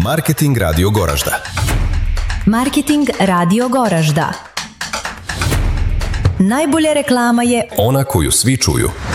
Marketing Radio Goražda. Marketing Radio Goražda. Najbolja reklama je ona koju svi čuju.